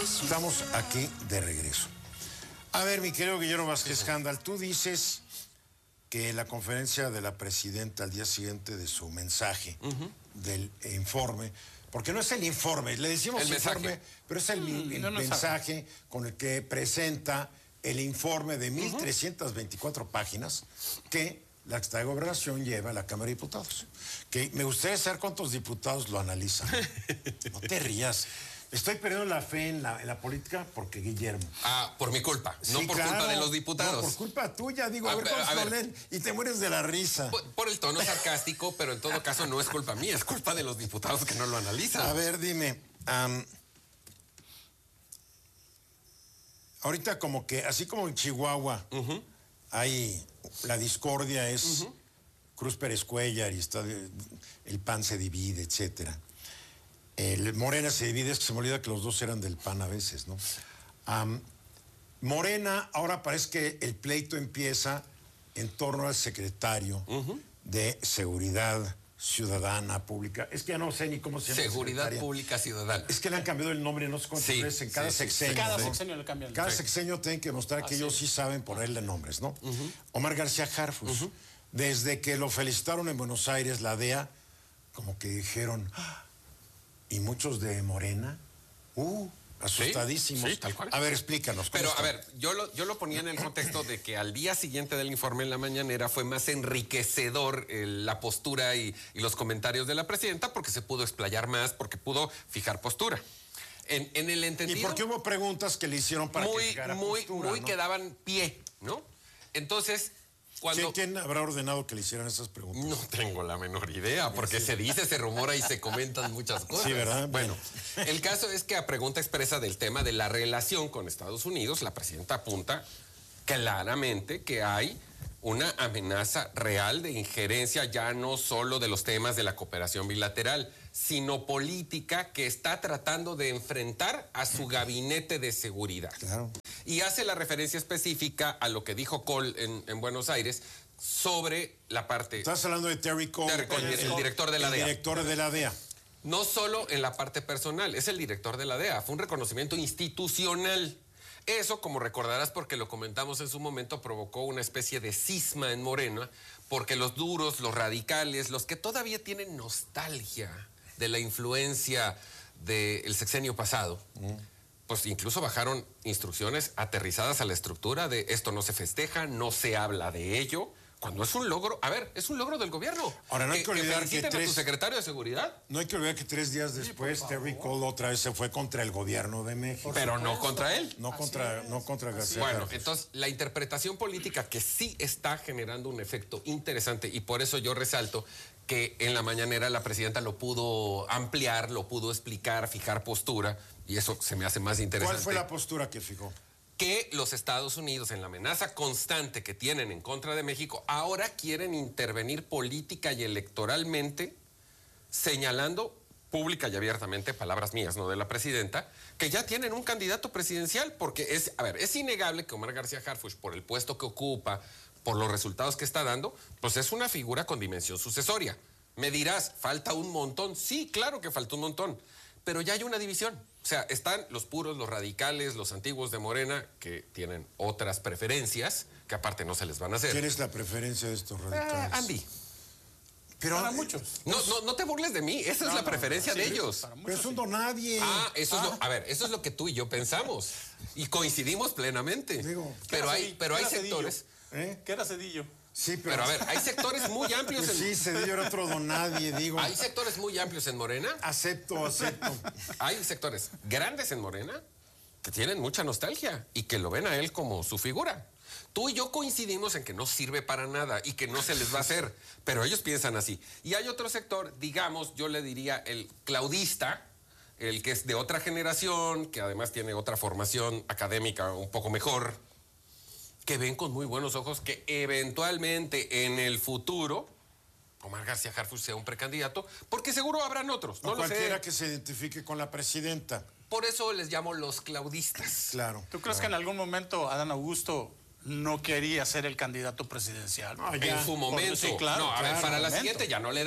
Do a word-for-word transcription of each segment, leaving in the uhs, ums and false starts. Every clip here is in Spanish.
Estamos aquí de regreso. A ver, mi querido Guillermo Vázquez Handal, tú dices que la conferencia de la presidenta al día siguiente de su mensaje, uh-huh. del informe, porque no es el informe, le decimos el informe, mensaje. Pero es el, mm, el no mensaje sabe. Con el que presenta el informe de mil trescientas veinticuatro uh-huh. páginas que la Secretaría de Gobernación lleva a la Cámara de Diputados. Que me gustaría saber cuántos diputados lo analizan. No te rías. Estoy perdiendo la fe en la, en la política porque Guillermo. Ah, por mi culpa, no sí, por claro, culpa de los diputados. No, por culpa tuya, digo, a, a ver cuántos lo leen y te mueres de la risa. Por, por el tono sarcástico, pero en todo caso no es culpa mía, es culpa de los diputados que no lo analizan. A ver, dime, um, ahorita como que, así como en Chihuahua, uh-huh. hay, la discordia es uh-huh. Cruz Pérez Cuellar y está, el P A N se divide, etcétera. El Morena se divide, es que se me olvida que los dos eran del P A N a veces, ¿no? Um, Morena, ahora parece que el pleito empieza en torno al secretario uh-huh. de Seguridad Ciudadana Pública. Es que ya no sé ni cómo se llama. Seguridad Pública Ciudadana. Es que le han cambiado el nombre, no sé cuántas sí, veces, en cada sí, sexenio. Cada ¿eh? sexenio le cambian. Cada sí. sexenio tienen que mostrar que ellos sí saben ponerle nombres, ¿no? Uh-huh. Omar García Harfuch, uh-huh. desde que lo felicitaron en Buenos Aires, la D E A, como que dijeron... Y muchos de Morena, uh, asustadísimos. Sí, sí, tal cual. A ver, explícanos. Pero, está? a ver, yo lo, yo lo ponía en el contexto de que al día siguiente del informe en la mañanera fue más enriquecedor eh, la postura y, y los comentarios de la presidenta porque se pudo explayar más, porque pudo fijar postura. En, en el entendido... ¿Y por qué hubo preguntas que le hicieron para muy, que fijara muy, postura? Muy ¿no? que daban pie, ¿no? Entonces... Cuando... ¿Quién, ¿Quién habrá ordenado que le hicieran esas preguntas? No tengo la menor idea, porque sí. se dice, se rumora y se comentan muchas cosas. Sí, ¿verdad? Bueno, el caso es que a pregunta expresa del tema de la relación con Estados Unidos, la presidenta apunta claramente que hay una amenaza real de injerencia ya no solo de los temas de la cooperación bilateral, sino política que está tratando de enfrentar a su gabinete de seguridad. Claro. Y hace la referencia específica a lo que dijo Cole en, en Buenos Aires sobre la parte... Estás hablando de Terry Cole, Terry Cole el, el, el director de la el D E A. El director de la D E A. No solo en la parte personal, es el director de la D E A. Fue un reconocimiento institucional. Eso, como recordarás, porque lo comentamos en su momento, provocó una especie de cisma en Morena, porque los duros, los radicales, los que todavía tienen nostalgia de la influencia del sexenio pasado, mm. pues incluso bajaron instrucciones aterrizadas a la estructura de esto no se festeja, no se habla de ello, cuando es un logro, a ver, es un logro del gobierno. Ahora no hay que, que olvidar que, que tres, a tu secretario de seguridad. No hay que olvidar que tres días después sí, Terry Cole otra vez se fue contra el gobierno de México. Pero no contra él. No contra, no contra García. Bueno, Harfuch. entonces la interpretación política que sí está generando un efecto interesante y por eso yo resalto que en la mañanera la presidenta lo pudo ampliar, lo pudo explicar, fijar postura y eso se me hace más interesante. ¿Cuál fue la postura que fijó? Que los Estados Unidos, en la amenaza constante que tienen en contra de México, ahora quieren intervenir política y electoralmente, señalando pública y abiertamente, palabras mías, no de la presidenta, que ya tienen un candidato presidencial, porque es, a ver, es innegable que Omar García Harfuch, por el puesto que ocupa, por los resultados que está dando, pues es una figura con dimensión sucesoria. Me dirás, ¿falta un montón? Sí, claro que falta un montón, pero ya hay una división. O sea, están los puros, los radicales, los antiguos de Morena, que tienen otras preferencias, que aparte no se les van a hacer. ¿Quién es la preferencia de estos radicales? Eh, Andy. Pero para muchos. No, no, no te burles de mí, esa no, es la no, preferencia no, sí, de ellos. Pero es un donadie. Ah, eso ah. es lo, a ver, eso es lo que tú y yo pensamos. Y coincidimos plenamente. Digo, pero hay, pero hay sectores. ¿Eh? ¿Qué era Cedillo? Sí, pero, pero a ver, hay sectores muy amplios pues en... Sí, Cedillo era otro donadie, digo. Hay sectores muy amplios en Morena. Acepto, acepto. Hay sectores grandes en Morena que tienen mucha nostalgia y que lo ven a él como su figura. Tú y yo coincidimos en que no sirve para nada y que no se les va a hacer, pero ellos piensan así. Y hay otro sector, digamos, yo le diría el claudista, el que es de otra generación, que además tiene otra formación académica un poco mejor, que ven con muy buenos ojos que eventualmente en el futuro Omar García Harfuch sea un precandidato, porque seguro habrán otros. No o lo cualquiera sé. que se identifique con la presidenta. Por eso les llamo los claudistas. Claro. ¿Tú crees claro. que en algún momento Adán Augusto no quería ser el candidato presidencial? No, en su momento. Sí, claro, no, a claro, ver, para la momento. siguiente ya no le da.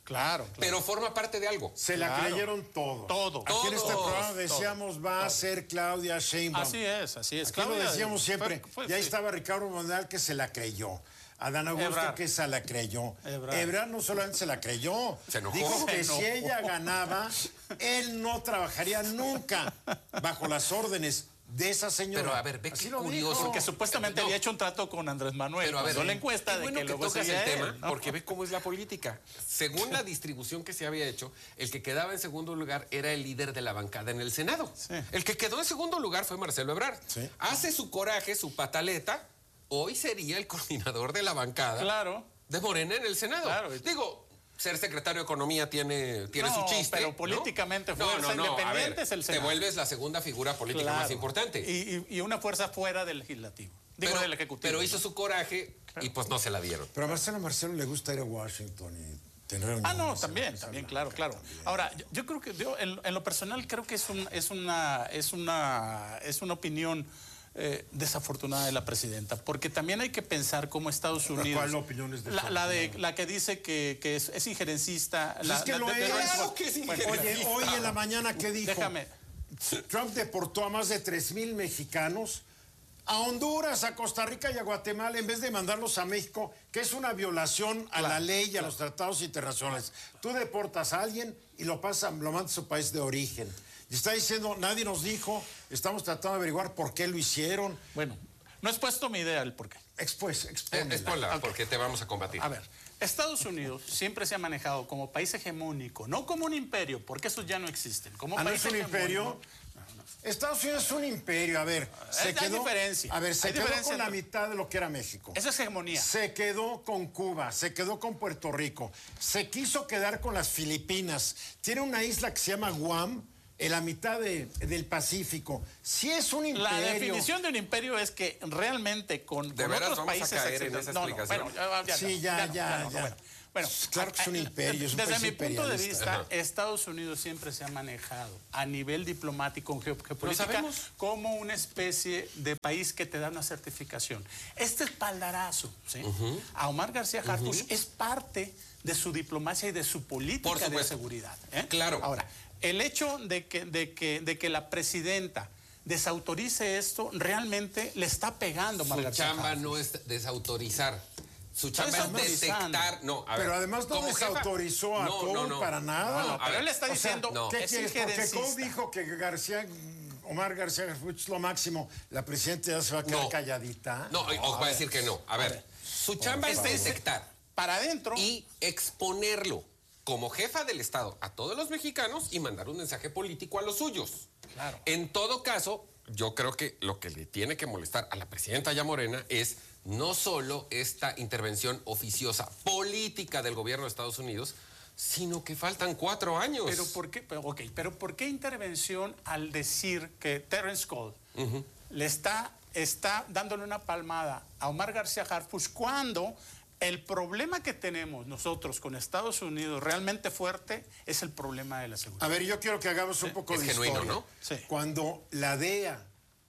Claro, claro. Pero forma parte de algo. Se la Claro. creyeron todos. Todo. Aquí en este Todos, programa decíamos todo, va a todo. ser Claudia Sheinbaum. Así es, así es. Aquí lo Claudia, decíamos siempre. fue- fue- y ahí sí. estaba Ricardo Monreal que se la creyó. Adán Augusto Ebrard. que se la creyó. Ebrard. Ebrard no solamente se la creyó. Se enojó. Dijo que Se enojó. si ella ganaba, él no trabajaría nunca bajo las órdenes de esa señora. Pero, a ver, ve Así qué lo curioso. dijo. Porque supuestamente No. había hecho un trato con Andrés Manuel. Pero a ver, pasó la encuesta qué de bueno que que luego tocas seguía el tema, él, ¿no? porque ve cómo es la política. Según la distribución que se había hecho, el que quedaba en segundo lugar era el líder de la bancada en el Senado. Sí. El que quedó en segundo lugar fue Marcelo Ebrard. Sí. Hace su coraje, su pataleta, hoy sería el coordinador de la bancada Claro. de Morena en el Senado. Claro. Digo, ser secretario de Economía tiene, tiene No, su chiste. pero ¿no? políticamente no, fuerza no, no, a independiente ver, es el te Senado. vuelves la segunda figura política Claro. más importante. Y, y- y una fuerza fuera del legislativo. Digo, pero, del ejecutivo. pero ¿no? hizo su coraje y pues no se la dieron. Pero a Marcelo Marcelo le gusta ir a Washington y tener reuniones. Ah, no, en también, la Casa también, Blanca, claro, claro. también. Ahora, yo, yo creo que yo, en, en lo personal creo que es, un, es, una, es, una, es una opinión eh, desafortunada de la presidenta, porque también hay que pensar cómo Estados Unidos... ¿Cuál opinión es la, la, de, la que dice que, que es, es injerencista. Pues la, es que la- lo de- de- es. Claro que es Bueno, injerencista. Oye, hoy en la mañana, ¿qué dijo? déjame. Trump deportó a más de tres mil mexicanos a Honduras, a Costa Rica y a Guatemala en vez de mandarlos a México, que es una violación a la ley y a los tratados internacionales. Tú deportas a alguien y lo pasas, lo mandas a su país de origen. Y está diciendo, nadie nos dijo, estamos tratando de averiguar por qué lo hicieron. Bueno, no he expuesto mi idea del por qué. Expues, Eh, expónela. Exponla, Ok. porque te vamos a combatir. A ver, Estados Unidos siempre se ha manejado como país hegemónico, no como un imperio, porque esos ya no existen. Como ¿Ah, no país es un hegemónico. imperio? Estados Unidos es un imperio, a ver. Se hay quedó, diferencia. A ver, se Hay quedó diferencia con la entre- mitad de lo que era México. Esa es hegemonía. Se quedó con Cuba, se quedó con Puerto Rico, se quiso quedar con las Filipinas. Tiene una isla que se llama Guam, en la mitad de- del Pacífico. Si es un imperio... La definición de un imperio es que realmente con, ¿De con veras otros vamos a países... caer en etcétera- esa no, no, explicación? bueno, ya, Sí, ya, no, ya, no, ya. Bueno, bueno, Claro que es un a- a- imperio, es un desde país mi punto de imperialista. vista, Ajá. Estados Unidos siempre se ha manejado a nivel diplomático, geo- geopolítica, sabemos. como una especie de país que te da una certificación. Este espaldarazo, ¿sí? A Omar García Harfuch es parte de su diplomacia y de su política Por de supuesto. seguridad. ¿eh? Claro. Ahora, el hecho de que, de que, de que la presidenta desautorice esto realmente le está pegando a Omar Su García chamba Harfuch. no es desautorizar. Su chamba es desautorizando. detectar. No, a ver, Pero además no como jefa- desautorizó a No, Cole no, no. para nada. No, no, a pero ver, él está O sea, diciendo no. ¿Qué es quieres? Porque injerencista. Cole dijo que García, Omar García Harfuch es lo máximo, la presidenta ya se va a quedar No. calladita. No, os va a decir que no. A ver, su chamba es favor. detectar Para adentro. y exponerlo como jefa del Estado a todos los mexicanos y mandar un mensaje político a los suyos. Claro. En todo caso, yo creo que lo que le tiene que molestar a la presidenta ya Morena es no solo esta intervención oficiosa política del gobierno de Estados Unidos, sino que faltan cuatro años. Pero ¿por qué? Pero, ok, pero ¿por qué intervención al decir que Terence Cole le está, está dándole una palmada a Omar García Harfuch cuando el problema que tenemos nosotros con Estados Unidos realmente fuerte es el problema de la seguridad? A ver, yo quiero que hagamos un poco Es de genuino, historia. ¿no? Sí. Cuando la D E A,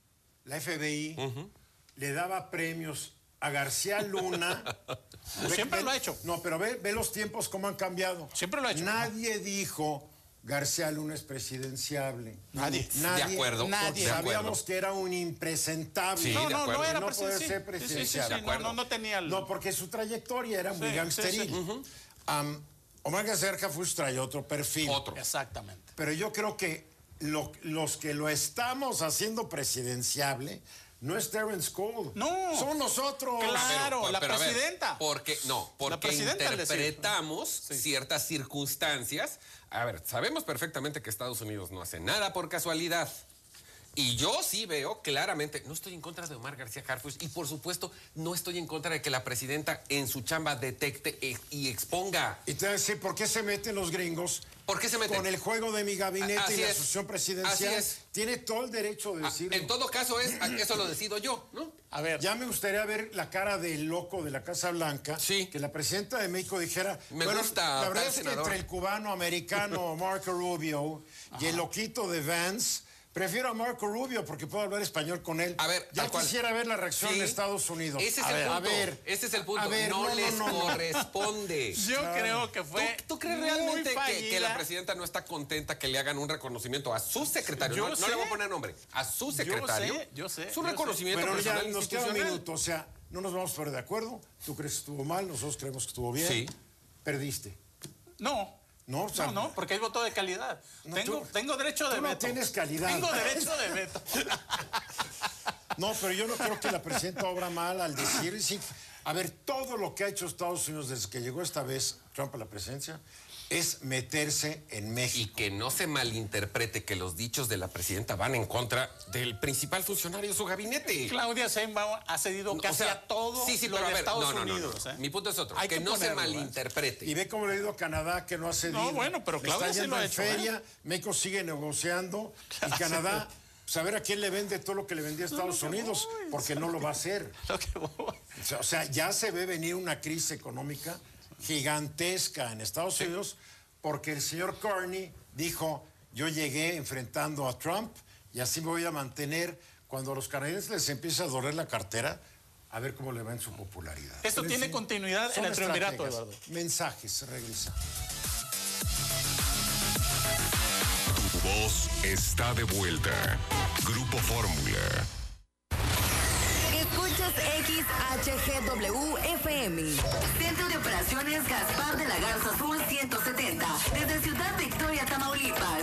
la F B I, le daba premios a García Luna... ve- Siempre ve- lo ha hecho. No, pero ve, ve los tiempos cómo han cambiado. Siempre lo ha hecho. Nadie dijo García Luna es presidenciable. Nadie. Nadie. De acuerdo, Porque de sabíamos acuerdo. que era un impresentable. Sí, no, de no, acuerdo. no era No puede presidencial. ser Sí, sí, sí, presidencial. sí, De no, acuerdo. no, no tenía el... No, porque su trayectoria era muy Sí, gangsteril. sí, sí. Am, Omar García Harfuch trae otro perfil. Otro. Exactamente. Pero yo creo que lo- los que lo estamos haciendo presidenciable no es Terence Cole. No. Somos nosotros. Claro. Pero- la pero a ver, presidenta. porque no, porque presidenta al decir. interpretamos ciertas circunstancias. A ver, sabemos perfectamente que Estados Unidos no hace nada por casualidad. Y yo sí veo claramente, no estoy en contra de Omar García Harfuch y por supuesto no estoy en contra de que la presidenta en su chamba detecte e- y exponga. Y te voy a decir, ¿por qué se meten los gringos? ¿Por qué se meten? Con el juego de mi gabinete Así y la es. asociación presidencial. Así es. Tiene todo el derecho de Ah, decirlo. en todo caso es, eso lo decido yo, ¿no? A ver. Ya me gustaría ver la cara del loco de la Casa Blanca. Sí. Que la presidenta de México dijera. Me bueno, gusta La verdad tal es que senador. entre el cubano americano Marco Rubio y el loquito de Vance, Prefiero a Marco Rubio porque puedo hablar español con él. A ver, ya tal quisiera cual. ver la reacción Sí. de Estados Unidos. Ese es a el ver, punto. A ver, Ese es el punto. a ver, no, no, no, les no, no. corresponde. Yo claro. creo que fue. ¿Tú, tú crees muy realmente que, que la fallida. presidenta no está contenta que le hagan un reconocimiento a su secretario? Yo No, sé. no le voy a poner nombre. A su secretario. Yo sé, yo sé. Es un yo reconocimiento Pero ya personal nos queda un institucional. minuto, o sea, no nos vamos a poner de acuerdo. Tú crees que estuvo mal, nosotros creemos que estuvo bien. Sí. Perdiste. No. No, o sea, no, no, porque hay voto de calidad. No, tengo, tú- tengo derecho de tú no veto. tienes calidad. Tengo derecho de veto. No, pero yo no creo que la presidenta obra mal al decir, sí, a ver, todo lo que ha hecho Estados Unidos desde que llegó esta vez Trump a la presidencia es meterse en Y México. que no se malinterprete que los dichos de la presidenta van en contra del principal funcionario de su gabinete. Claudia Sheinbaum ha cedido O casi sea, a todo sí, sí, lo pero de a ver, Estados no, no, no, Unidos. no. ¿eh? Mi punto es otro, Hay que, que no se ponerlo, ¿eh? malinterprete. Y ve cómo le ha ido a Canadá, que no ha cedido. No, bueno, pero Le Claudia está sí lo yendo ha en hecho, ¿eh? feria, México sigue negociando Claro, y Canadá, saber a quién le vende todo lo que le vendía a Estados No, lo que Unidos, voy, porque o sea, no lo va a hacer. Lo que voy. O sea, o sea, ya se ve venir una crisis económica gigantesca en Estados Unidos porque el señor Carney dijo, yo llegué enfrentando a Trump y así me voy a mantener. Cuando a los canadienses les empieza a doler la cartera, a ver cómo le va en su popularidad. Esto Pero, tiene fin, continuidad son en el triunvirato, estrategias. Eduardo. Mensajes, regresa. Tu voz está de vuelta. Grupo Fórmula. Escuchas X H G W F M. Centro de Operaciones Gaspar de la Garza Azul ciento setenta. Desde Ciudad Victoria, Tamaulipas.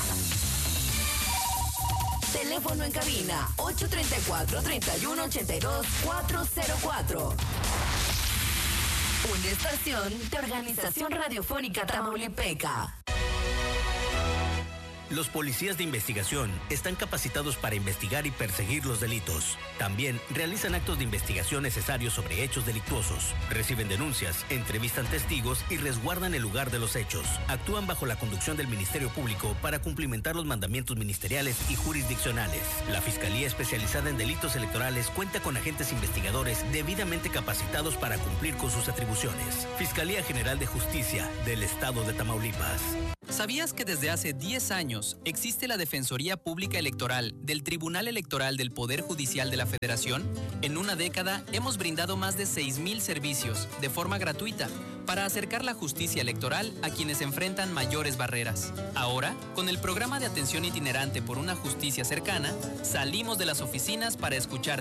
Teléfono en cabina ocho tres cuatro, tres uno ocho dos, cuatro cero cuatro. Una estación de Organización Radiofónica Tamaulipeca. Los policías de investigación están capacitados para investigar y perseguir los delitos. También realizan actos de investigación necesarios sobre hechos delictuosos. Reciben denuncias, entrevistan testigos y resguardan el lugar de los hechos. Actúan bajo la conducción del Ministerio Público para cumplimentar los mandamientos ministeriales y jurisdiccionales. La Fiscalía Especializada en Delitos Electorales cuenta con agentes investigadores debidamente capacitados para cumplir con sus atribuciones. Fiscalía General de Justicia del Estado de Tamaulipas. ¿Sabías que desde hace diez años existe la Defensoría Pública Electoral del Tribunal Electoral del Poder Judicial de la Federación? En una década hemos brindado más de seis mil servicios de forma gratuita para acercar la justicia electoral a quienes enfrentan mayores barreras. Ahora, con el programa de atención itinerante por una justicia cercana, salimos de las oficinas para escuchar